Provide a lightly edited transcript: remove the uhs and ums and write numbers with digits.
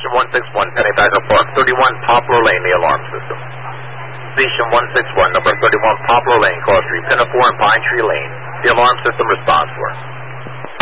Station 161, Pennypacker Park, 31 Poplar Lane, the alarm system. Station 161, number 31 Poplar Lane, call 3 Pinafore and Pine Tree Lane. The alarm system responds for us.